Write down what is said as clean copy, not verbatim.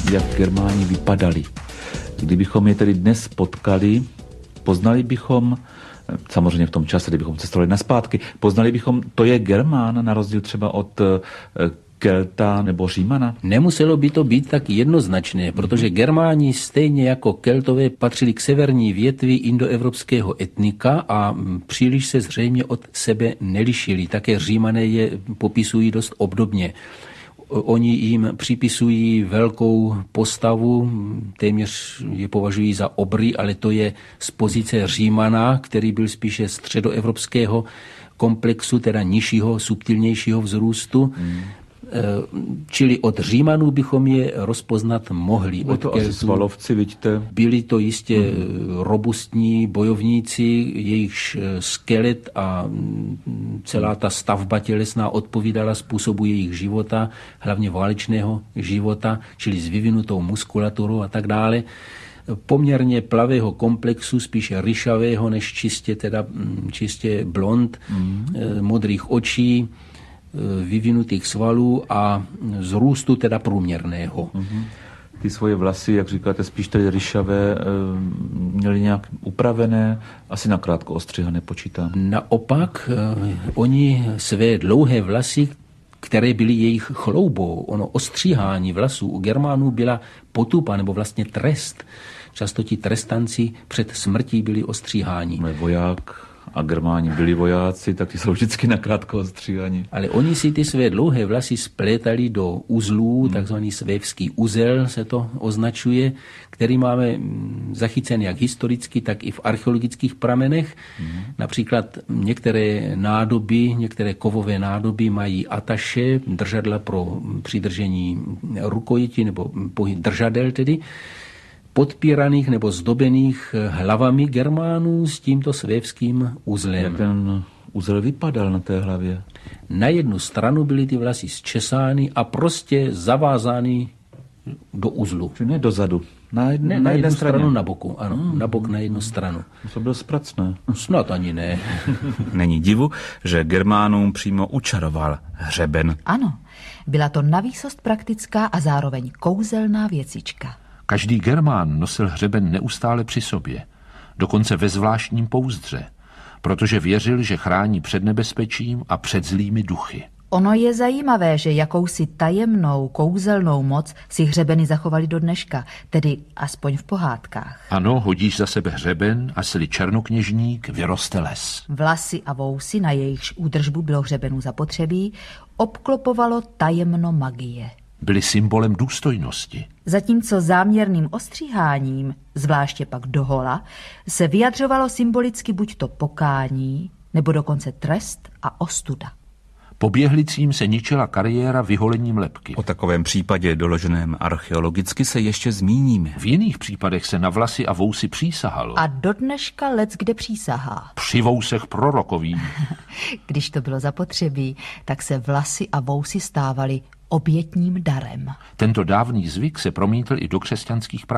jak Germáni vypadali. Kdybychom je tedy dnes potkali, poznali bychom, samozřejmě v tom čase, kdybychom cestovali nazpátky, poznali bychom, to je Germán, na rozdíl třeba od Kelta nebo Římana? Nemuselo by to být tak jednoznačné, protože Germáni stejně jako Keltové patřili k severní větvi indoevropského etnika a příliš se zřejmě od sebe nelišili. Také Římané je popisují dost obdobně. Oni jim připisují velkou postavu, téměř je považují za obry, ale to je z pozice Římana, který byl spíše středoevropského komplexu, teda nižšího, subtilnějšího vzrůstu. Čili od Římanů bychom je rozpoznat mohli. Od to asi svalovci, vidíte? Byli to jistě robustní bojovníci, jejichž skelet a celá ta stavba tělesná odpovídala způsobu jejich života, hlavně válečného života, čili s vyvinutou muskulaturou a tak dále. Poměrně plavého komplexu, spíše ryšavého než čistě blond, modrých očí, vyvinutých svalů a z růstu teda průměrného. Ty svoje vlasy, jak říkáte, spíš tedy ryšavé, měli nějak upravené, asi nakrátko ostřihané, počítám. Naopak, oni své dlouhé vlasy, které byly jejich chloubou, ono ostříhání vlasů u Germánů byla potupa nebo vlastně trest. Často ti trestanci před smrtí byli ostříháni. Voják a Germáni byli vojáci, tak ty jsou vždycky nakrátko ostříhaní. Ale oni si ty své dlouhé vlasy splétali do uzlů, takzvaný svévský uzel se to označuje, který máme zachycen jak historicky, tak i v archeologických pramenech. Například některé nádoby, některé kovové nádoby mají ataše, držadla pro přidržení rukojeti nebo držadel tedy, podpíraných nebo zdobených hlavami Germánů s tímto svévským uzlem. Jak ten uzel vypadal na té hlavě? Na jednu stranu byly ty vlasy zčesány a prostě zavázány do uzlu. Či ne dozadu? Na jednu stranu na boku, ano. Na bok na jednu stranu. To bylo spracné. Snad ani ne. Není divu, že Germánům přímo učaroval hřeben. Ano, byla to navýsost praktická a zároveň kouzelná věcička. Každý Germán nosil hřeben neustále při sobě, dokonce ve zvláštním pouzdře, protože věřil, že chrání před nebezpečím a před zlými duchy. Ono je zajímavé, že jakousi tajemnou, kouzelnou moc si hřebeny zachovali do dneška, tedy aspoň v pohádkách. Ano, hodíš za sebe hřeben a sli černokněžník, vyroste les. Vlasy a vousy, na jejichž údržbu bylo hřebenu zapotřebí, obklopovalo tajemno magie. Byly symbolem důstojnosti. Zatímco záměrným ostříháním, zvláště pak dohola, se vyjadřovalo symbolicky buď to pokání, nebo dokonce trest a ostuda. Poběhlicím se ničila kariéra vyholením lebky. O takovém případě doloženém archeologicky se ještě zmíníme. V jiných případech se na vlasy a vousy přísahalo. A do dneška leckde přísahá. Při vousech prorokovým. Když to bylo zapotřebí, tak se vlasy a vousy stávaly obětním darem. Tento dávný zvyk se promítl i do křesťanských praxí.